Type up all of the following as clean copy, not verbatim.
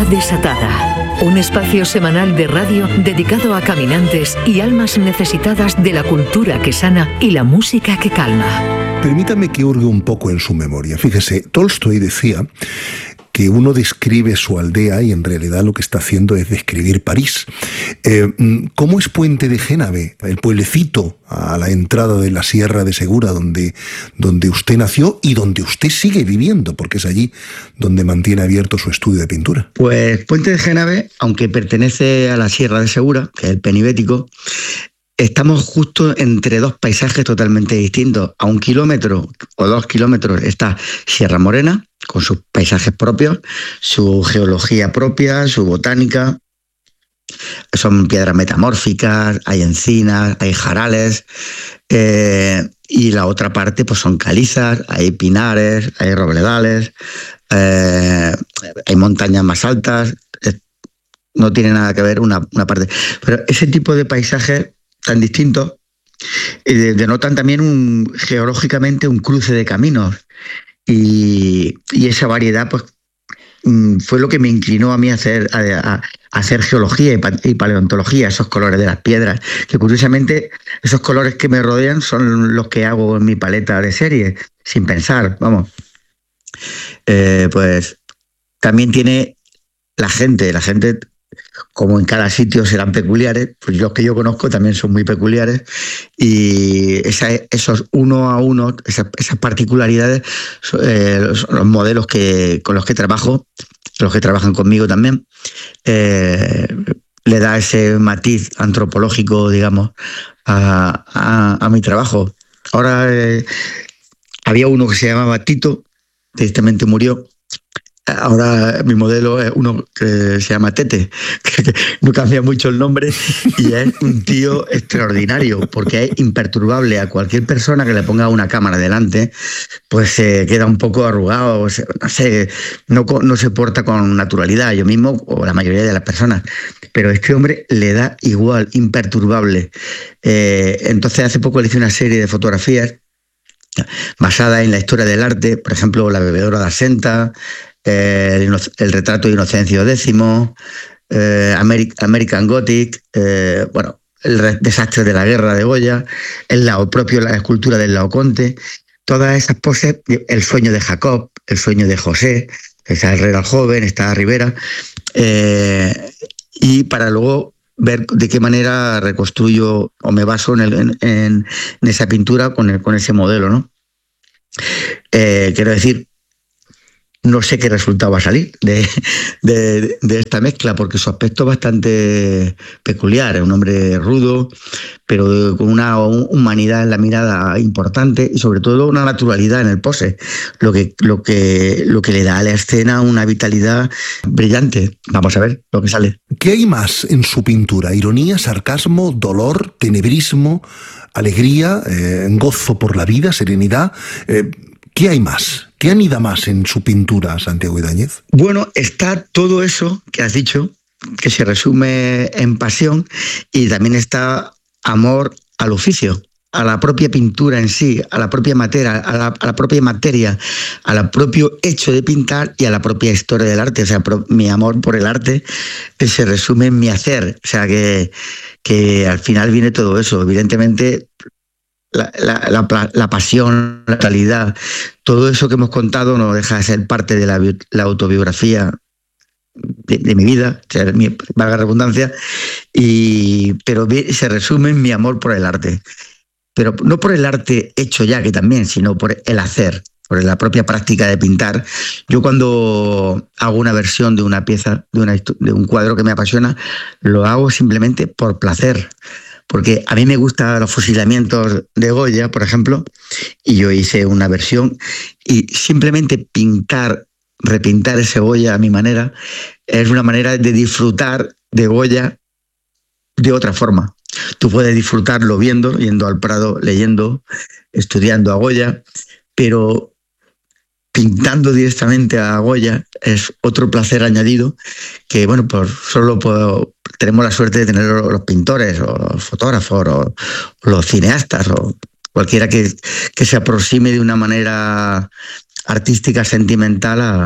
Desatada, un espacio semanal de radio dedicado a caminantes y almas necesitadas de la cultura que sana y la música que calma. Permítame que hurgue un poco en su memoria. Fíjese, Tolstoy decía que uno describe su aldea y en realidad lo que está haciendo es describir París. ¿Cómo es Puente de Génave, el pueblecito a la entrada de la Sierra de Segura, donde usted nació y donde usted sigue viviendo, porque es allí donde mantiene abierto su estudio de pintura? Pues Puente de Génave, aunque pertenece a la Sierra de Segura, que es el Penibético, estamos justo entre dos paisajes totalmente distintos. A 1 kilómetro o 2 kilómetros está Sierra Morena, con sus paisajes propios, su geología propia, su botánica. Son piedras metamórficas, hay encinas, hay jarales, y la otra parte pues son calizas, hay pinares, hay robledales, hay montañas más altas. No tiene nada que ver una parte. Pero ese tipo de paisajes tan distintos denotan también geológicamente un cruce de caminos, y esa variedad pues fue lo que me inclinó a mí a hacer geología y paleontología, esos colores de las piedras, que curiosamente esos colores que me rodean son los que hago en mi paleta de serie, sin pensar, vamos. Pues también tiene la gente, como en cada sitio serán peculiares, pues los que yo conozco también son muy peculiares, y esos uno a uno, esas particularidades, son los modelos con los que trabajo, los que trabajan conmigo también, le da ese matiz antropológico, digamos, a mi trabajo. Ahora había uno que se llamaba Tito, tristemente murió. Ahora mi modelo es uno que se llama Tete, que no cambia mucho el nombre, y es un tío extraordinario, porque es imperturbable. A cualquier persona que le ponga una cámara delante, pues se queda un poco arrugado, no se porta con naturalidad, yo mismo o la mayoría de las personas. Pero este hombre le da igual, imperturbable. Entonces hace poco le hice una serie de fotografías basada en la historia del arte, por ejemplo, La bebedora de Asenta, el retrato de Inocencio X, American Gothic, el desastre de la guerra de Goya, la escultura del Laoconte, todas esas poses, el sueño de Jacob, el sueño de José, está Herrera el joven, está Rivera, y para luego ver de qué manera reconstruyo o me baso en esa pintura con ese modelo, ¿no? Quiero decir, no sé qué resultado va a salir de esta mezcla, porque su aspecto es bastante peculiar. Es un hombre rudo, pero con una humanidad en la mirada importante, y sobre todo una naturalidad en el pose, lo que le da a la escena una vitalidad brillante. Vamos a ver lo que sale. ¿Qué hay más en su pintura? ¿Ironía, sarcasmo, dolor, tenebrismo, alegría, gozo por la vida, serenidad? ¿Qué hay más? ¿Qué anida más en su pintura, Santiago Ibáñez? Bueno, está todo eso que has dicho, que se resume en pasión, y también está amor al oficio, a la propia pintura en sí, a la propia materia, al propio hecho de pintar y a la propia historia del arte. O sea, mi amor por el arte se resume en mi hacer. O sea, que al final viene todo eso. Evidentemente, la pasión, la calidad, todo eso que hemos contado no deja de ser parte de la autobiografía de mi vida, o sea, valga la redundancia, pero se resume en mi amor por el arte. Pero no por el arte hecho ya, que también, sino por el hacer, por la propia práctica de pintar. Yo cuando hago una versión de una pieza, de un cuadro que me apasiona, lo hago simplemente por placer. Porque a mí me gustan los fusilamientos de Goya, por ejemplo, y yo hice una versión, y simplemente repintar ese Goya a mi manera, es una manera de disfrutar de Goya de otra forma. Tú puedes disfrutarlo yendo al Prado, leyendo, estudiando a Goya, pero pintando directamente a Goya es otro placer añadido que, bueno, pues tenemos la suerte de tener los pintores o los fotógrafos o los cineastas o cualquiera que se aproxime de una manera artística, sentimental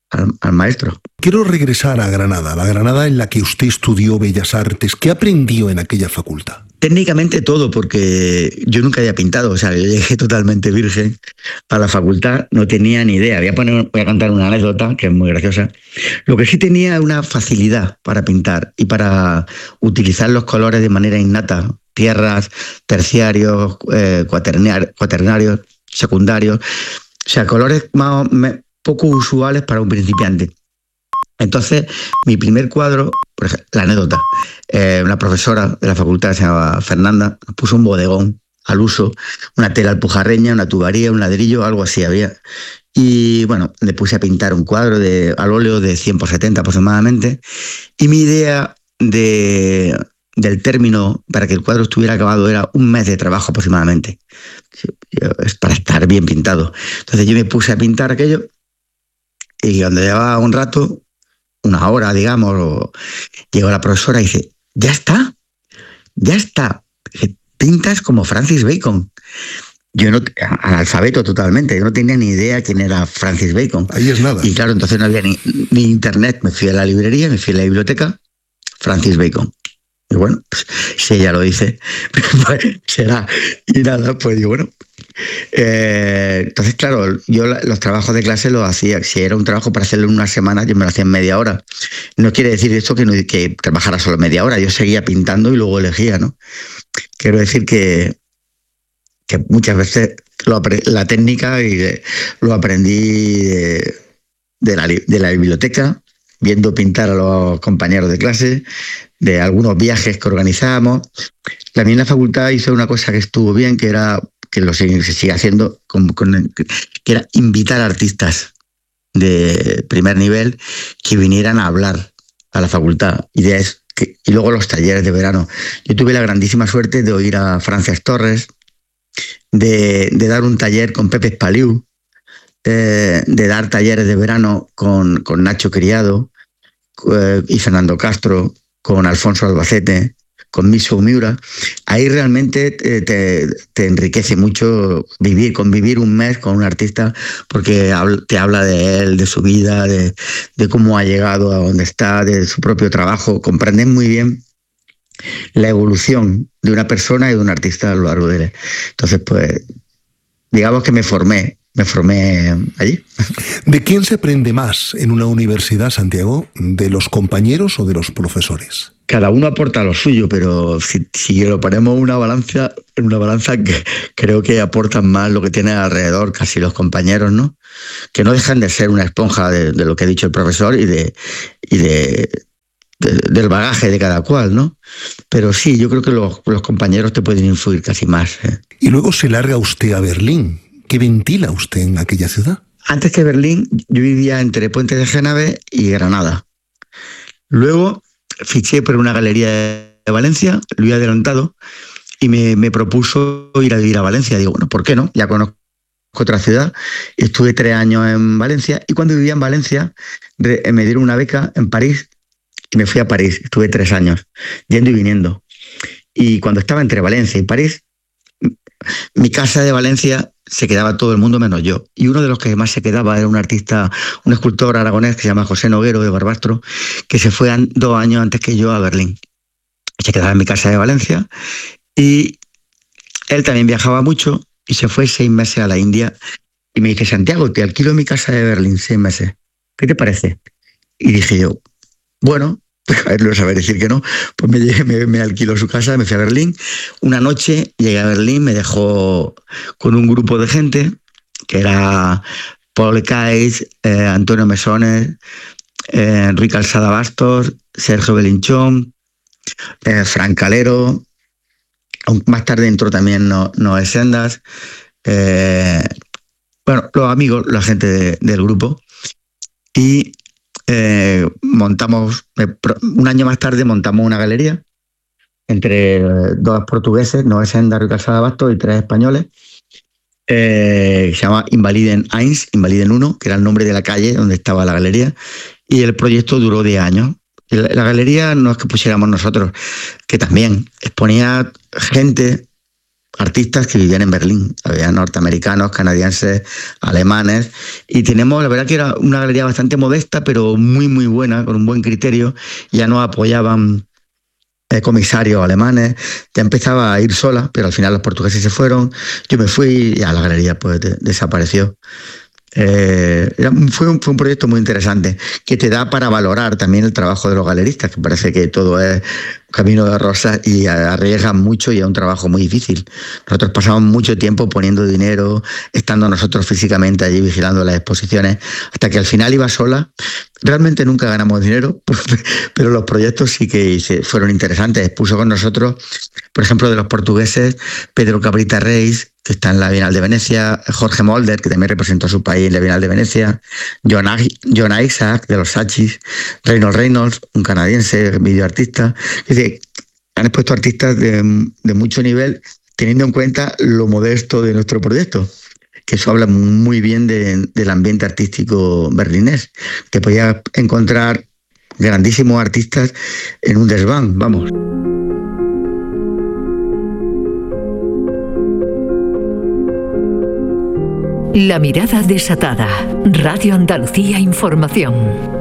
al maestro. Quiero regresar a Granada, la Granada en la que usted estudió Bellas Artes. ¿Qué aprendió en aquella facultad? Técnicamente todo, porque yo nunca había pintado, o sea, yo llegué totalmente virgen a la facultad, no tenía ni idea. Voy a contar una anécdota que es muy graciosa. Lo que sí tenía es una facilidad para pintar y para utilizar los colores de manera innata, tierras, terciarios, cuaternarios, secundarios, o sea, colores poco usuales para un principiante. Entonces, mi primer cuadro, por ejemplo, la anécdota, una profesora de la facultad, se llamaba Fernanda, puso un bodegón al uso, una tela alpujarreña, una tubería, un ladrillo, algo así había. Y bueno, le puse a pintar un cuadro al óleo de 100x70 aproximadamente. Y mi idea del término para que el cuadro estuviera acabado era un mes de trabajo aproximadamente. Es para estar bien pintado. Entonces yo me puse a pintar aquello y cuando llevaba un rato, una hora, digamos, llegó la profesora y dice, ya está. Pintas como Francis Bacon. Yo no, analfabeto totalmente, yo no tenía ni idea quién era Francis Bacon. Ahí es nada. Y claro, entonces no había ni internet, me fui a la librería, me fui a la biblioteca, Francis Bacon. Y bueno, pues, si ella lo dice, pues será. Y nada, pues digo, bueno. Entonces, claro, yo los trabajos de clase los hacía. Si era un trabajo para hacerlo en una semana, yo me lo hacía en media hora. No quiere decir esto que trabajara solo media hora. Yo seguía pintando y luego elegía, ¿no? Quiero decir que muchas veces la técnica lo aprendí de la biblioteca, viendo pintar a los compañeros de clase, de algunos viajes que organizábamos. También en la facultad hice una cosa que estuvo bien, que era, que se sigue haciendo, que era invitar a artistas de primer nivel que vinieran a hablar a la facultad. Y luego los talleres de verano. Yo tuve la grandísima suerte de oír a Frances Torres, de dar un taller con Pepe Espaliu, de dar talleres de verano con Nacho Criado y Fernando Castro, con Alfonso Albacete, con Miso Miura. Ahí realmente te enriquece mucho convivir un mes con un artista, porque te habla de él, de su vida, de cómo ha llegado a donde está, de su propio trabajo. Comprendes muy bien la evolución de una persona y de un artista a lo largo de él. Entonces, pues, digamos que me formé allí. ¿De quién se aprende más en una universidad, Santiago? ¿De los compañeros o de los profesores? Cada uno aporta lo suyo, pero si lo ponemos en una balanza, creo que aportan más lo que tienen alrededor casi los compañeros, ¿no? Que no dejan de ser una esponja de lo que ha dicho el profesor y del bagaje de cada cual, ¿no? Pero sí, yo creo que los compañeros te pueden influir casi más. Y luego se larga usted a Berlín. ¿Qué ventila usted en aquella ciudad? Antes que Berlín, yo vivía entre Puente de Génave y Granada. Luego fiché por una galería de Valencia, lo había adelantado, y me propuso ir a vivir a Valencia. Digo, bueno, ¿por qué no? Ya conozco otra ciudad. Estuve 3 años en Valencia, y cuando vivía en Valencia me dieron una beca en París, y me fui a París. Estuve 3 años, yendo y viniendo. Y cuando estaba entre Valencia y París, mi casa de Valencia se quedaba todo el mundo menos yo. Y uno de los que más se quedaba era un artista, un escultor aragonés que se llama José Noguero de Barbastro, que se fue 2 años antes que yo a Berlín. Se quedaba en mi casa de Valencia y él también viajaba mucho y se fue 6 meses a la India y me dice, Santiago, te alquilo mi casa de Berlín 6 meses. ¿Qué te parece? Y dije yo, bueno, a ver, no saber decir que no, pues me alquiló su casa, me fui a Berlín. Una noche llegué a Berlín, me dejó con un grupo de gente, que era Paul Kais, Antonio Mesones, Enrique Alzada Bastos, Sergio Belinchón, Fran Calero, más tarde entró también Noé Sendas, bueno, los amigos, la gente del grupo, y montamos, un año más tarde montamos una galería entre 2 portugueses, Noé Sendas, Enrique Alzada Bastos, y 3 españoles, se llama Invaliden 1, que era el nombre de la calle donde estaba la galería, y el proyecto duró 10 años. La galería no es que pusiéramos nosotros, que también exponía gente artistas que vivían en Berlín. Había norteamericanos, canadienses, alemanes, y tenemos, la verdad que era una galería bastante modesta, pero muy, muy buena, con un buen criterio. Ya nos apoyaban comisarios alemanes, ya empezaba a ir sola, pero al final los portugueses se fueron, yo me fui y a la galería pues desapareció. Fue un proyecto muy interesante que te da para valorar también el trabajo de los galeristas, que parece que todo es camino de rosas y arriesgan mucho y es un trabajo muy difícil. Nosotros pasamos mucho tiempo poniendo dinero, estando nosotros físicamente allí vigilando las exposiciones, hasta que al final iba sola. Realmente nunca ganamos dinero, pero los proyectos sí que fueron interesantes. Expuso con nosotros, por ejemplo, de los portugueses, Pedro Cabrita Reis, que está en la Bienal de Venecia, Jorge Molder, que también representó a su país en la Bienal de Venecia, John Isaac, de los Sachis, Reynolds, un canadiense, videoartista. Es decir, han expuesto artistas de mucho nivel, teniendo en cuenta lo modesto de nuestro proyecto, que eso habla muy bien del ambiente artístico berlinés, que podía encontrar grandísimos artistas en un desván, vamos. La mirada desatada. Radio Andalucía Información.